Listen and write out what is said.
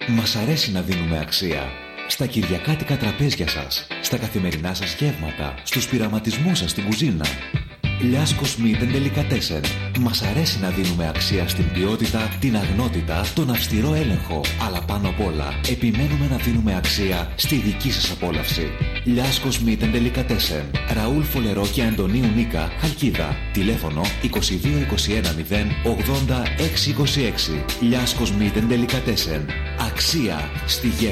Μας αρέσει να δίνουμε αξία. Στα κυριακάτικα τραπέζια σας, στα καθημερινά σας γεύματα, στους πειραματισμούς σας στην κουζίνα. Λιάσκος Meat & Delicatessen. Μας αρέσει να δίνουμε αξία στην ποιότητα, την αγνότητα, τον αυστηρό έλεγχο. Αλλά πάνω απ' όλα, επιμένουμε να δίνουμε αξία στη δική σας απόλαυση. Λιάσκος Meat & Delicatessen. Ραούλ Φολερό και Αντωνίου Νίκα, Χαλκίδα. Τηλέφωνο 2221 080 626. Λιάσκος Meat & Delicatessen. Αξία στη γεύση.